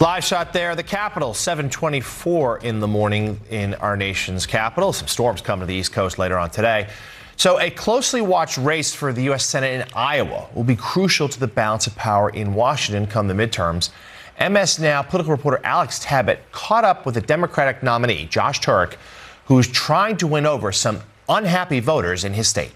Live shot there, the Capitol, 7:24 in the morning in our nation's capital. Some storms coming to the East Coast later on today. So a closely watched race for the U.S. Senate in Iowa will be crucial to the balance of power in Washington come the midterms. MS Now political reporter Alex Tabbitt caught up with the Democratic nominee, Josh Turek, who's trying to win over some unhappy voters in his state.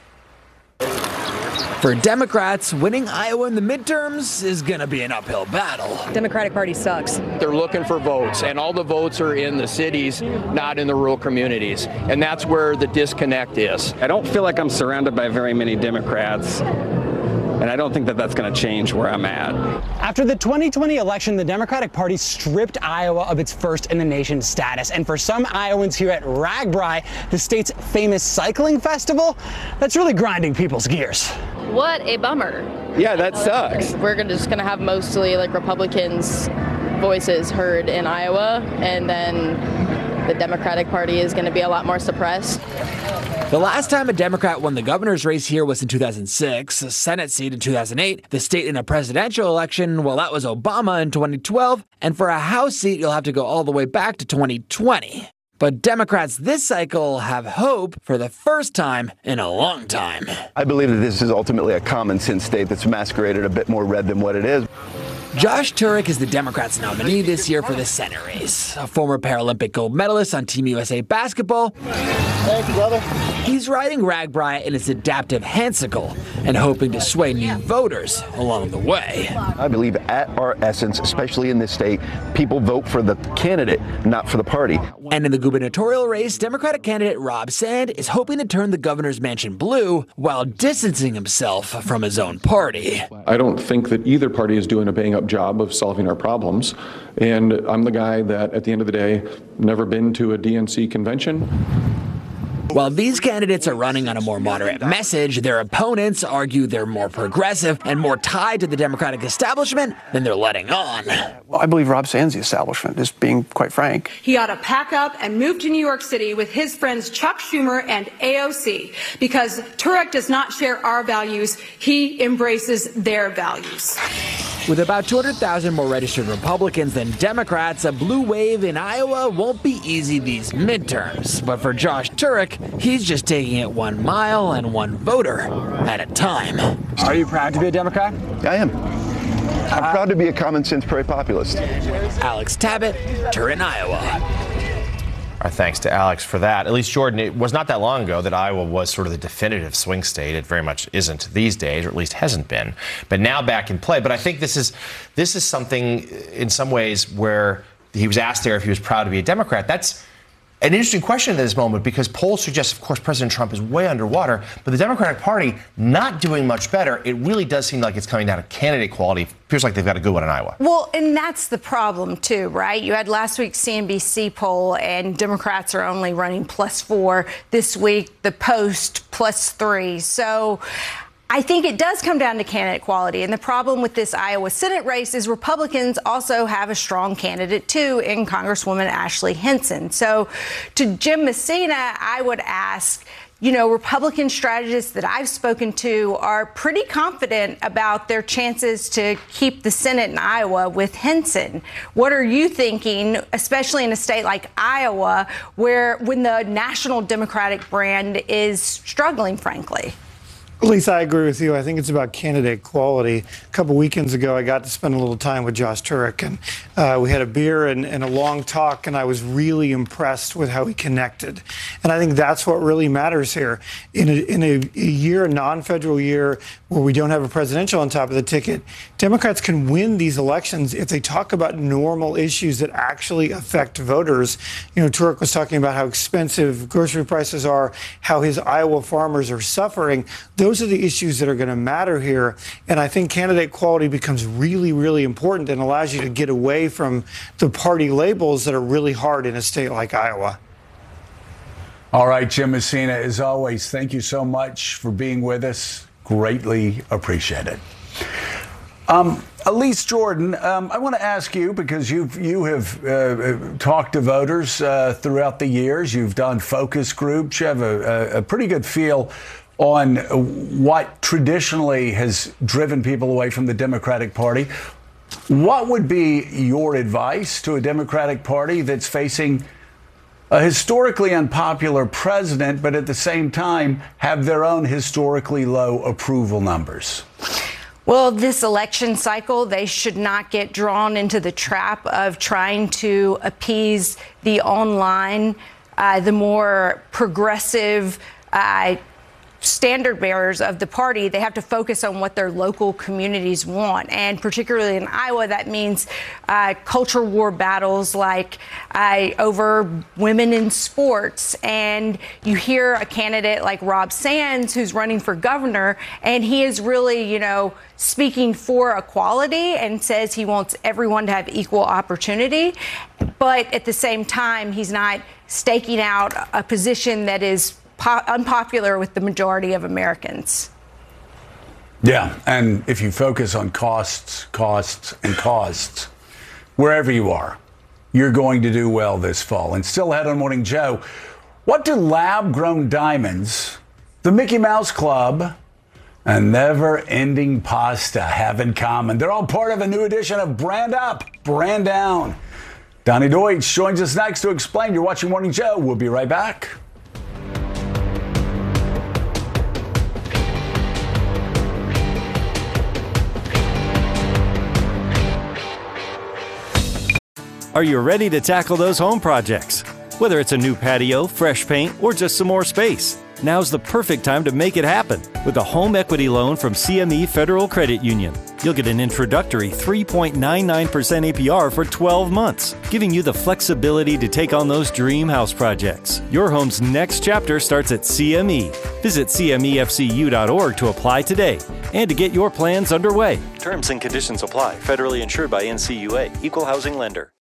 For Democrats, winning Iowa in the midterms is going to be an uphill battle. Democratic Party sucks. They're looking for votes, and all the votes are in the cities, not in the rural communities. And that's where the disconnect is. I don't feel like I'm surrounded by very many Democrats, and I don't think that that's going to change where I'm at. After the 2020 election, the Democratic Party stripped Iowa of its first in the nation status. And for some Iowans here at RAGBRAI, the state's famous cycling festival, that's really grinding people's gears. What a bummer. Yeah, that sucks. We're just gonna have mostly like Republicans' voices heard in Iowa, and then the Democratic Party is gonna be a lot more suppressed. The last time a Democrat won the governor's race here was in 2006, a Senate seat in 2008, the state in a presidential election, well, that was Obama in 2012, and for a House seat, you'll have to go all the way back to 2020. But Democrats this cycle have hope for the first time in a long time. I believe that this is ultimately a common sense state that's masqueraded a bit more red than what it is. Josh Turek is the Democrats' nominee this year for the Senate race. A former Paralympic gold medalist on Team USA basketball. Thank you, brother. He's riding RAGBRAI in his adaptive handsicle and hoping to sway new voters along the way. I believe at our essence, especially in this state, people vote for the candidate, not for the party. And in the gubernatorial race, Democratic candidate Rob Sand is hoping to turn the governor's mansion blue while distancing himself from his own party. I don't think that either party is doing a bang-up job of solving our problems. And I'm the guy that, at the end of the day, never been to a DNC convention. While these candidates are running on a more moderate message, their opponents argue they're more progressive and more tied to the Democratic establishment than they're letting on. Well, I believe Rob Sand's the establishment, just being quite frank. He ought to pack up and move to New York City with his friends Chuck Schumer and AOC, because Turek does not share our values. He embraces their values. With about 200,000 more registered Republicans than Democrats, a blue wave in Iowa won't be easy these midterms. But for Josh Turek, he's just taking it 1 mile and one voter at a time. Are you proud to be a Democrat? I am. I'm proud to be a common sense pro-populist. Alex Tabbitt, Turin, Iowa. Our thanks to Alex for that. At least, Jordan, it was not that long ago that Iowa was sort of the definitive swing state. It very much isn't these days, or at least hasn't been. But now back in play. But I think this is something in some ways where he was asked there if he was proud to be a Democrat. That's an interesting question at this moment, because polls suggest, of course, President Trump is way underwater, but the Democratic Party not doing much better. It really does seem like it's coming down to candidate quality. Appears like they've got a good one in Iowa. Well, and that's the problem, too, right? You had last week's CNBC poll, and Democrats are only running +4. This week, the Post +3. So I think it does come down to candidate quality. And the problem with this Iowa Senate race is Republicans also have a strong candidate, too, in Congresswoman Ashley Hinson. So to Jim Messina, I would ask, you know, Republican strategists that I've spoken to are pretty confident about their chances to keep the Senate in Iowa with Hinson. What are you thinking, especially in a state like Iowa, when the national Democratic brand is struggling, frankly? Lisa, I agree with you. I think it's about candidate quality. A couple weekends ago, I got to spend a little time with Josh Turek, and we had a beer and a long talk, and I was really impressed with how he connected. And I think that's what really matters here. In a year, a non-federal year, where we don't have a presidential on top of the ticket, Democrats can win these elections if they talk about normal issues that actually affect voters. You know, Turek was talking about how expensive grocery prices are, how his Iowa farmers are suffering. Those are the issues that are going to matter here. And I think candidate quality becomes really, really important and allows you to get away from the party labels that are really hard in a state like Iowa. All right, Jim Messina, as always, thank you so much for being with us. Greatly appreciate it. Elise Jordan, I want to ask you, because you have talked to voters throughout the years. You've done focus groups. You have a pretty good feel on what traditionally has driven people away from the Democratic Party. What would be your advice to a Democratic Party that's facing a historically unpopular president, but at the same time have their own historically low approval numbers? Well, this election cycle, they should not get drawn into the trap of trying to appease the online, the more progressive standard bearers of the party. They have to focus on what their local communities want. And particularly in Iowa, that means culture war battles like over women in sports. And you hear a candidate like Rob Sands, who's running for governor, and he is really, speaking for equality and says he wants everyone to have equal opportunity. But at the same time, he's not staking out a position that is unpopular with the majority of Americans. Yeah, and if you focus on costs, wherever you are, you're going to do well this fall. And still ahead on Morning Joe, what do lab-grown diamonds, the Mickey Mouse Club, and never-ending pasta have in common? They're all part of a new edition of Brand Up, Brand Down. Donnie Deutsch joins us next to explain. You're watching Morning Joe. We'll be right back. Are you ready to tackle those home projects? Whether it's a new patio, fresh paint, or just some more space, now's the perfect time to make it happen with a home equity loan from CME Federal Credit Union. You'll get an introductory 3.99% APR for 12 months, giving you the flexibility to take on those dream house projects. Your home's next chapter starts at CME. Visit CMEFCU.org to apply today and to get your plans underway. Terms and conditions apply. Federally insured by NCUA. Equal housing lender.